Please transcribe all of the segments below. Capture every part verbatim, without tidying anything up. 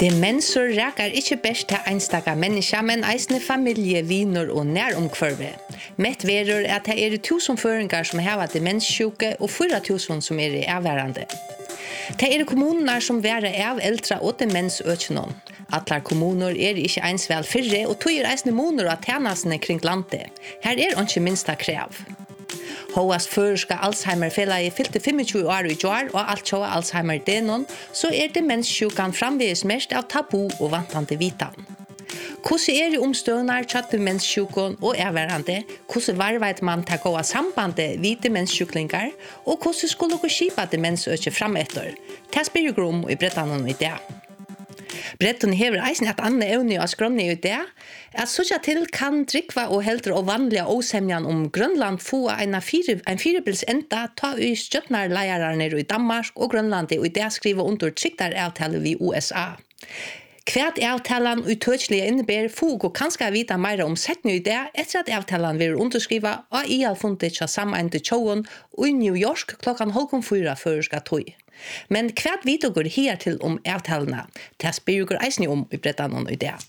Demensur rækar ikke best til einstaka menneska, men eisne familie, viner og næromkvarve. Mett verur at det er tusen føringar som hava demenssjuke og fyra tusen som er avværande. Det er kommuner som være av eldre og demensøkjennom. Atlar kommuner er ikke ens vel fyrre, og tog er eisne moner av tjenestene kring landet. Her er ikke minsta krav. Håast førska Alzheimer-felaget fylte tjuefem år i år, og alt sjå Alzheimer-denon, så er demenssjukan framvegis mest av tabu og vantande vitan. Hvordan er det omstøvnar til demenssjukon og erværande? Hvordan varveit man til å gå av sambandet vid demenssjuklingar? Og hvordan skulle dere skipa demensøkje fram etter? Det spyrir grom i Brettanon i det. Bretton hever eisen et annet evne av skrønne i det, at sånn til kan drikva og heldre og vanlige åsemjan om Grønland få en, fire, en firebils enda ta i støttnarleierne i Danmark og Grønland og i det skrive under tryktaravtale ved U S A. Kvært avtalen uttøtslige innebærer fog og kanskje vite mer om settene i det etter at avtalen vil underskrive og i all fundet til sammen til tjoen og i New York klokken halv fyra før skal tog. Men kvært vet dere her til om avtalene? Det spør dere eisen om i Brettanon i det.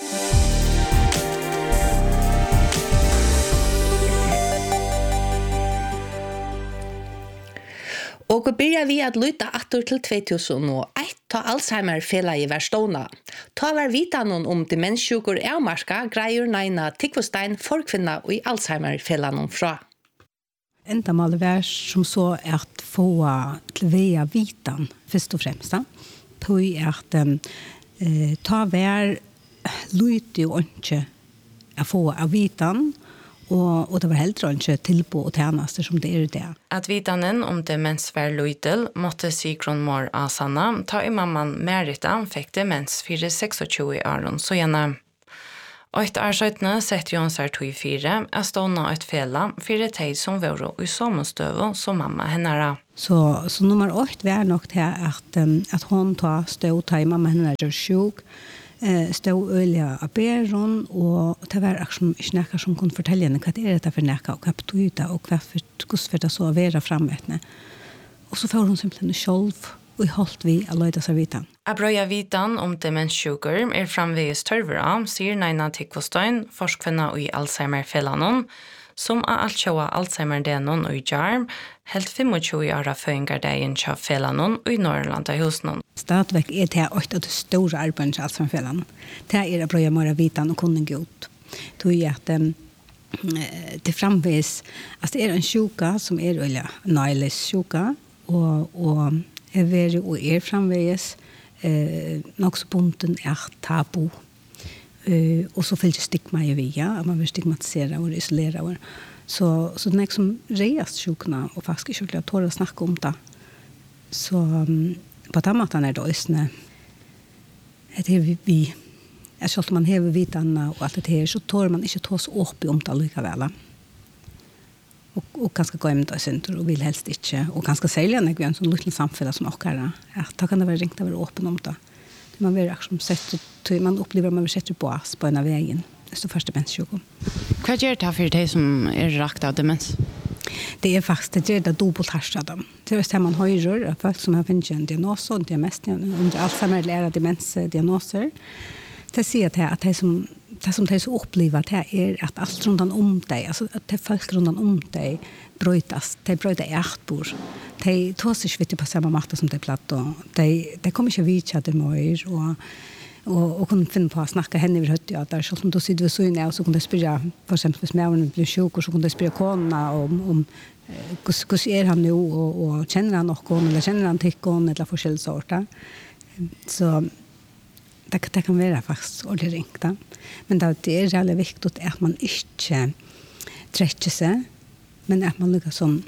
Og byrja vi at lytta atter til två tusen og ett ta Alzheimer-felaget var stående. Ta var vitanon om demenssjukur avmarska greier Naina Tikvostein forkvinna og i Alzheimer-felagen fra. Enda mal var som så att få till via vitan först och främst. Tog att eh, ta vär lite och inte att få av vitan och, och det var helt inte tillpå och tjänster som det är det. Att vitanen om demens var lydel måtte Sigrun Mår Asanna ta i mamman Merita fick demens för tjugosex år så gärna. Og et arbeidene setter Jon seg to i fire, er stående et fela, fire teg som var i sommerstøve som mamma henne. Så, så nummer åtte var nok til at, um, at hun tar stå til mamma henne er sjuk, uh, stå øye av bæren, og det var akkurat ikke noe som kunne fortelle henne hva det er det for noe, og hva betyr det, og hva for det så å være fremme. Og så får hun simpelthen selv, og holdt vi å løyde seg vitan. A brøya vitan om demenssjuker er framvegis tørvera, sier Naina Tikvostein, forskvinna i Alzheimer-felanon, som er alt sjåa Alzheimer-denon og i Jarm, helt tjugofem år føyngardeien tja felanon og i Norrlanda husnon. Stadvek er det åtte av det store arbeidene til Alzheimer-felanon. Det er a brøya mora vitan og kunne godt. Det er at um, det framvegis, at det er en sjuka som er øyla nøyles sjuka, og, og er veri og er framvegis, eh, nok så bunten er tabu. Eh, og så fyllt stigma i via, at man vil stigmatisera og isolera. Og. Så, så den er som reist sjukna, og faktisk ikke vil tåre å snakke om det. Så um, på den måten er det også, at vi, vi er selv om man hever vitanna og alt det her, så tårer man ikke ta oss opp i om det likevel. Och och ganska gømt och synd och vill helst inte och ganska sälja när vi en sån liten samfälla som åkare. Ja, då kan det vara ringt att vara öppen om det. Man vill också sett man upplever man vill sätta på oss på en av vägen. Det står första menssjukan. Vad gör det för dig som är rakt av demens? Det är faktiskt det är det dubbelt harsta dem. Det är så man höjer folk som har fått en diagnos och det är mest under Alzheimer eller demensdiagnoser. Det ser att att det som det som det så upplever det är att allt runt om dig, alltså att det folk runt om dig brytas, det bryter hjärtbor. Det tar sig vitt på samma matta som det platt och det det kommer inte vid att det mer och och och kunna finna på att snacka henne över hött att där som då sitter vi så inne och så kunde det spela för exempel för smären blir sjuk och så kunde det spela konna om om hur hur är han nu och och känner han någon eller känner han tyckon eller forskjellige sorter. Så det, det kan være faktisk ordentlig ringt. Da. Men det er veldig viktig at man ikke trekker seg, men at man lukker som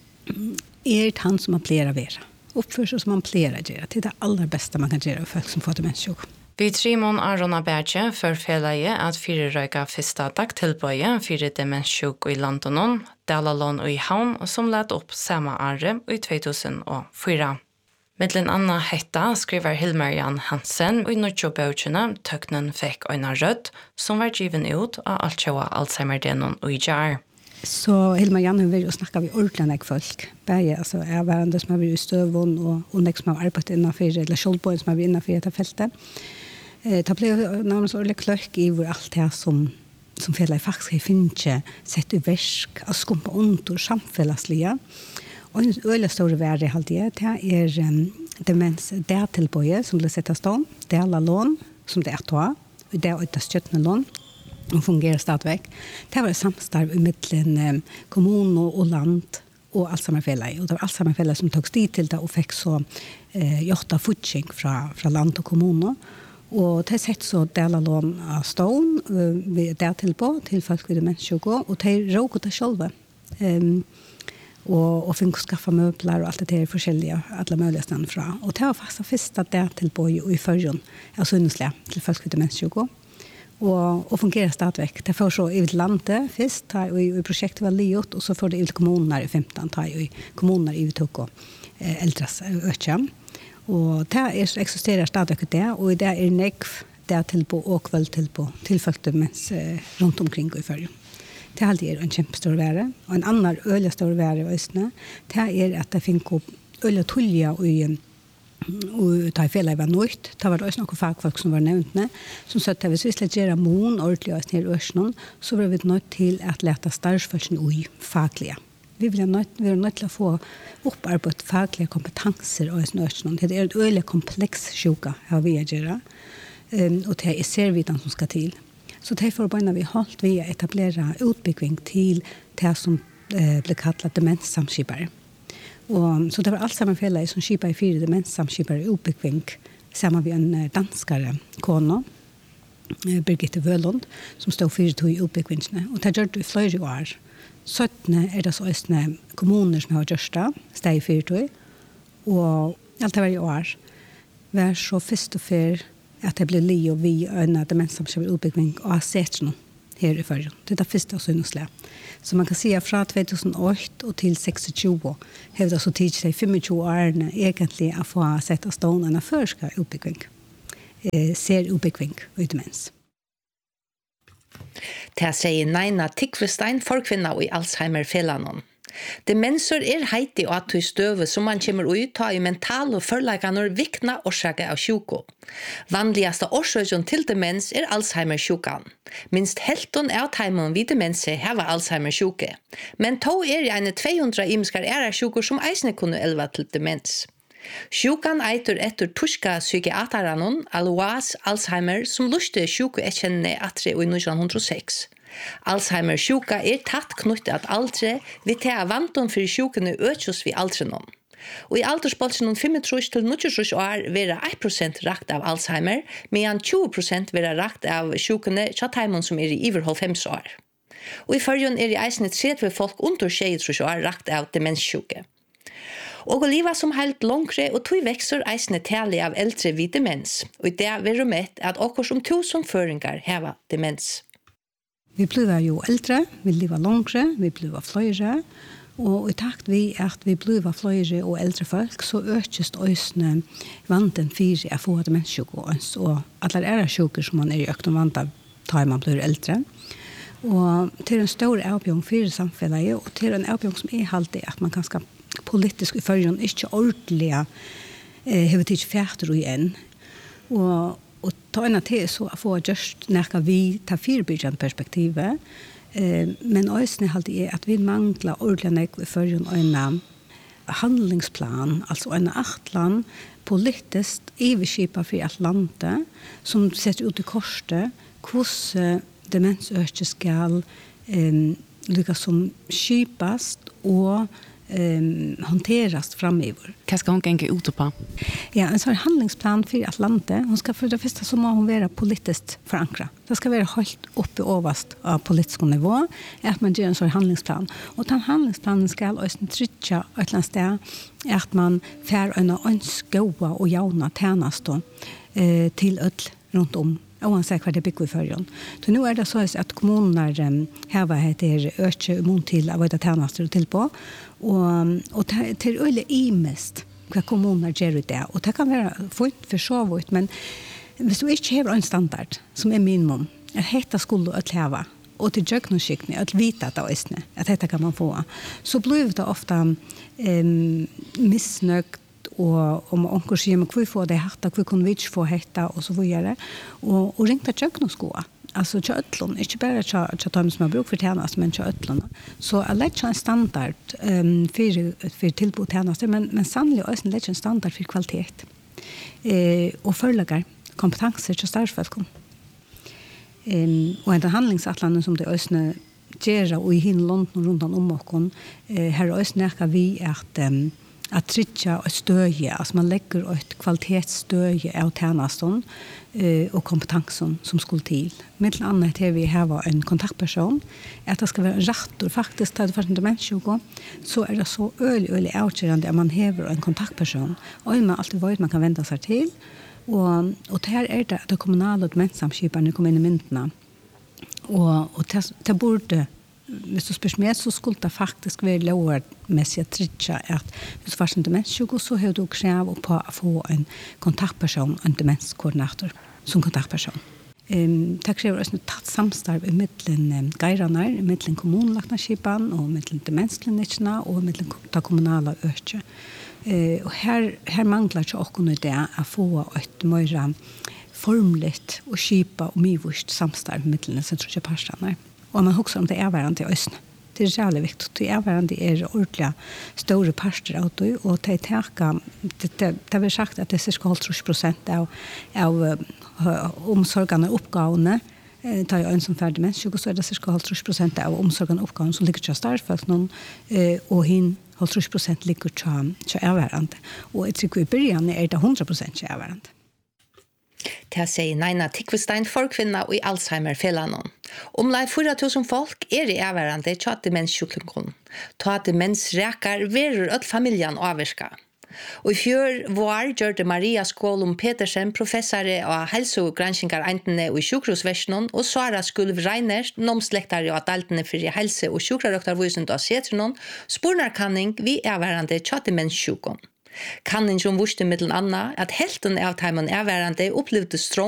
er han som man pleier å være. Oppfører seg som man pleier å gjøre. Det er det aller beste man kan gjøre for folk som får demenssjuk. Vi trimon Arona Berge for felaget at fire røyga første dag tilbøye fire demenssjuk i Londonon, Dalalon og i Havn, som led opp samme året i två tusen og fire. Mittlen Anna Hetta skriver Hilmar Jan Hansen og i Nordjobøkene tøknen fikk øyne rødt som var given ut av Altsjåa Alzheimer-denon og i Jar. så Hilma Janne vill ju snacka vi ordentligt folk. Bäge alltså är varandra som har varit i stövon och och nästa som har arbetat innanför eller Skjoldborg som har varit innanför detta fältet. Eh ta blev närmast ordentligt klök i vår allt det som som fälla faktiskt finche sett i verk och skumpa under samfällasliga. Och en öle stor värde halt det är um, demens där tillboje som blir sätta stånd. Det är alla lån som det är att och det är ett stöttna lån. Och fungerar stadväck. Det var samstarv mellan um, kommun och, och land och Alzheimerfälla. Och det var Alzheimerfälla som tog stid till det och fick så eh, gjorta futching från från land och kommun. Och det sett så delar lån av stånd uh, vi där till på till folk vid demenssjuka och det råkar det själva. Um, och och fick skaffa möbler och allt det där forskjelliga alla möjliga ställen fra. Och det var faktiskt första där till på i förrjun. Alltså underslä till folk vid demenssjuka. Och och fungerar stadväck. Det får så i landet först ta och i projektet var liot och så får det ut kommuner i femton ta i kommuner i tog och eh, äldres ökam. Och det är existerar stadväck det och det är nekv där till på och kväll till på till folk demens eh, runt omkring i förrjun. Det är alltid en kämpestor värre. Och en annan öliga stor värre i Östne, det är att det finns öliga tulliga och och ta fel var nöjt. Det var också några fagfolk som var nämnt som sa att hvis vi skulle göra mon ordentligt oss ner i Östne, så var vi nöjt till att leta startsfolken i fagliga. Vi vill nöjt, vi är nöjt till att få upparbetat fagliga kompetenser i Östne. Det är ett öliga komplex sjuka har vi att göra. Um, och det är servitan som ska till. Så det får bara vi hållt vi etablera utbyggning till det som eh, blir kallat demenssamskipare. Och så det var Alzheimerfälla som skipar i fyra demenssamskipare utbyggning samman med en danskare kona, eh, Birgitte Wølund, som stod för tog utbyggningarna. Och det gör det i flera år. Söttne är det så östne kommuner som har gjort det, steg i fyra tog. Och allt det varje år var så först och för att det blir li och vi en demenssamskipare utbyggning och har sett någon här i förrjun. Det är det första och synnesliga. Så man kan säga från tjugohundraåtta och till sextio har det så tid sig tjugofem år egentligen att få sätta stånd en förska utbyggning. Eh, ser utbyggning och demens. Det säger Naina Tikvestein for kvinna i Alzheimer-fällan. Demenser er heiti og at støve som man kommer ut ta i mental og førleganer vikna årsake av sjuko. Vanligaste årsøkjon til demens er Alzheimer-sjukan. Minst helton av taimon vid demense heva Alzheimer-sjuke. Men to er i ene tvehundra imskar era sjukur som eisne kunne elva til demens. Sjukan eitur etter tyska psykiataranon Alois Alzheimer som luste sjuku etkjenne atre i nitton hundre og seks. Alzheimer-sjuka er tatt knyttet at aldre vi tar vanton for sjukene økjus vi aldre noen. Og i aldersbolsen tjuefem til nittiosju år vera eitt prosent rakt av Alzheimer, medan tjúgu prosent vera rakt av sjukene tjataimon som er i iver halvfems år. Og i førjun er i eisne tretti folk under tjuetre år rakt av demenssjuke. Og liva som helt longre og tog vekser eisne tale av eldre vid demens. Og i det vil rommet at okkur som tusen føringar heva demens. Vi blir jo äldre, vi lever längre, vi blir flera och i takt vi att vi blir flera och äldre folk så ökast ösne vanten för att få demenssjuka och alla era sjuka som man är i ökton vantar tar man blir äldre. Och till en stor avbjörn för samhället och till en avbjörn som är alltid att man ganska politisk i förrjun inte ordentliga eh, huvudtids färter igen. Och Och ta en till så att få just när vi tar förebyggande perspektivet. Eh, men också är att vi manglar ordentligt för en handlingsplan, alltså en achtlan politiskt överskipa för ett land som sätter ut i korset hur demensökning ska eh, lyckas som skipast och Um, hanteras framöver. Vad ska hon gänga ut på? Ja, en sån handlingsplan för Atlanten. Hon ska för det första så må hon vara politiskt förankrad. Det ska vara helt uppe överst av politisk nivå att man gör en sån handlingsplan. Och den handlingsplanen ska också trycka ett land där att man får en önskegoda och jauna tjänast eh, till öll runt om. Oansett hva det bygger i førjen. Så nå er det så at kommuner her var heter øke imot til å være tjenester til på, og, og det er øyelig imest hva kommuner gjør ut det. Og det kan være fint for så vidt, men hvis du ikke har en standard som er minimum, er hette skulle å leve, och till diagnostikning att vita att det är att detta kan man få. Så blir det ofta um, missnöjt och om onkel säger men vi får det här vi kunde vi inte få hetta och så vidare och och ringta diagnoskoa. Alltså tjötlon, inte bara tjö tjö som har bruk för tjänast men tjötlon. Så att lägga en standard um, för för tillbud tjänast men men sannolikt också lägga en standard för kvalitet. Eh och förläggar kompetenser till starsfolk. Ehm och en handlingsatlan som det ösne gera och i hin London runt om och eh här ösne vi att um, att trycka och stödja, alltså man lägger ett kvalitetsstödje av tjänsten eh, och kompetensen som skulle till. Med annat har vi här en kontaktperson, att det ska vara rätt och faktiskt tar det för en demenssjuk så är det så ölig ölig avgörande att man har en kontaktperson och man alltid vet man kan vända sig till och och det här är det det kommunala demenssamskiparna kommer in i myntorna och och det, det borde hvis du spørs meg, så skulle det faktisk være lovmessig at trykke at hvis du var en demenssjuk, så har du krav på å få en kontaktperson, en demenskoordinator som kontaktperson. Um, det krever også et tatt samstarv i middelen um, geiraner, i middelen kommunlagnaskipan og middelen demensklinikkene og middelen det kommunale øke. Uh, og her, her mangler ikke åkken det å få et mer formligt og skipa og mivust samstarv i middelen som tror ikke parstene. Og man husker om det er hverandre i østene. Det er jævlig viktig. Det er hverandre er ordentlig store parster av det, og det er teka, det, det, det har sagt at det er cirka halvtrus prosent av, av uh, omsorgene og oppgavene. Eh, tar jeg en som ferdig menneske, så er det cirka halvtrus prosent av omsorgene og oppgavene som ligger til startfolk noen, eh, og hin halvtrus prosent ligger til, til er hverandre. Og jeg tror i begynnelsen er det hundra prosent til er hverandre. Det sier Naina Tikvestein for kvinner i Alzheimer-fellanen. Omlai fyra tusen folk er i avværende til demenssjuklingen. Ta demensrekar verur öll familjan avvirka. Og i fjør var gjørte Maria Skålum Petersen professore av helsogranskningar-eintene i sjukrosversjonen og Sara Skulv Reiners, nomslektare av daltene for helse- og sjukrarøktarvusend av Setronon, spornarkanning vi avværende til demenssjuklingen. Kanningen som vurste middelen anna at helten av teimen avværende opplevde strong